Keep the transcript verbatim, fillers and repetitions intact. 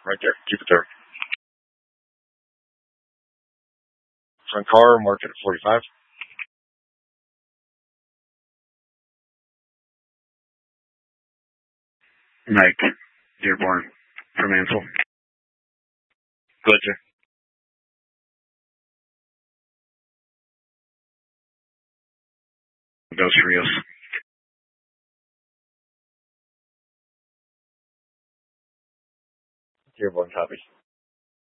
Right there. Keep it there. Front car, mark it at forty-five. Mike, Dearborn, from Ansel. Good, sir. Dos Rios. Dearborn, copy.